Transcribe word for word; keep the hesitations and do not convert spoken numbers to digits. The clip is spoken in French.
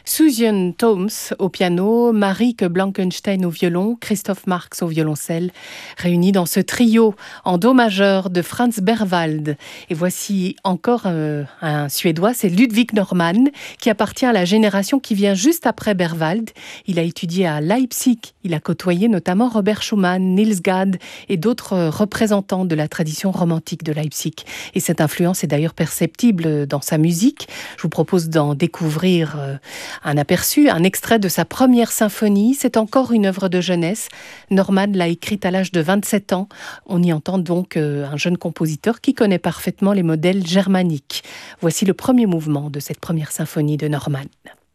Susan Thoms au piano, Marieke Blankenstein au violon, Christoph Marx au violoncelle, réunis dans ce trio en do majeur de Franz Berwald. Et voici encore euh, un Suédois, c'est Ludwig Norman, qui appartient à la génération qui vient juste après Berwald. Il a étudié à Leipzig, il a côtoyé notamment Robert Schumann, Niels Gade et d'autres représentants de la tradition romantique de Leipzig. Et cette influence est d'ailleurs perceptible dans sa musique. Je vous propose d'en découvrir euh, un aperçu, un extrait de sa première symphonie. C'est encore une œuvre de jeunesse. Norman l'a écrite à l'âge de vingt-sept ans. On y entend donc euh, un jeune compositeur qui connaît parfaitement les modèles germaniques. Voici le premier mouvement de cette première symphonie de Norman.